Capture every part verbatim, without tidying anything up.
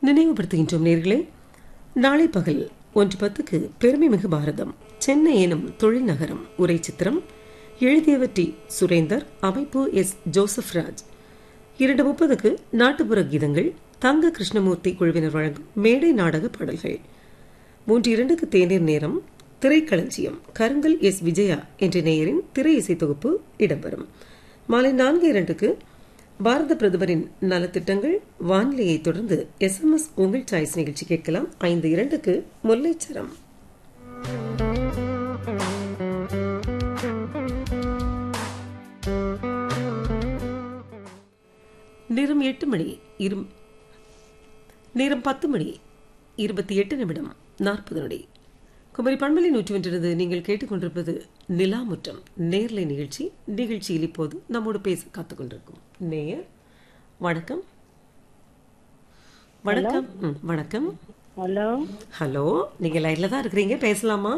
நினைவுபடுத்துகின்றோம் நேர்களே, நாளை பகல் ஒன்று பத்துக்கு பெருமை மிகு பாரதம் சென்னை எனும் தொழில் நகரம் உரை சித்திரம் எழுதியவர் டி சுரேந்தர், அமைப்பு எஸ் ஜோசப் ராஜ். இரண்டு முப்பதுக்கு நாட்டுப்புற கீதங்கள் தங்க கிருஷ்ணமூர்த்தி குழுவினர் வழங்கும் மேடை நாடக பாடல்கள். மூன்று இரண்டுக்கு தேநீர் நேரம் திரைக்களஞ்சியம் கருங்கல் எஸ் விஜயா என்ற நேயரின் திரை இசை தொகுப்பு இடம்பெறும். மாலை நான்கு இரண்டுக்கு பாரத பிரதமரின் நலத்திட்டங்கள் வானிலையை தொடர்ந்து எஸ் எம் எஸ் உங்கள் சாய்ஸ் நிகழ்ச்சி கேட்கலாம். ஐந்து இரண்டுக்கு முல்லைச்சரம். நேரம் எட்டு மணி இரு நேரம் பத்து மணி இருபத்தி எட்டு நிமிடம் நாற்பது நொடி. குமரி பண்பலை நூற்றி ஒன்றிலிருந்து நீங்கள் கேட்டுக்கொண்டிருப்பது நிலாமுற்றம் நேர்லை நிகழ்ச்சி. நிகழ்ச்சியில் இப்போது நம்மோடு பேச காத்துக் கொண்டிருக்கும் நேயர். வணக்கம். வணக்கம். வணக்கம். ஹலோ. ஹலோ, நீங்க லைன்ல தான் இருக்கிறீங்க, பேசலாமா?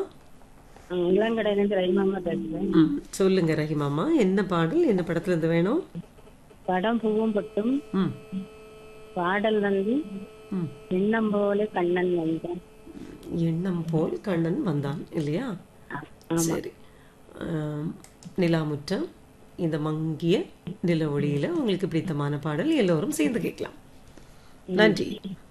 சொல்லுங்க ரஹிமாமா, என்ன பாடல் என்ன படத்துல இருந்து வேணும்? படம் பூவும் பட்டும். பாடல் வந்து எண்ணம் போல கண்ணன் வந்தான். எண்ணம் போல் கண்ணன் வந்தான் இல்லையா? சரி. நிலாமுற்றம் இந்த மங்கிய நில ஒளியில உங்களுக்கு பிடித்தமான பாடல் எல்லோரும் சேர்ந்து கேட்கலாம். நன்றி.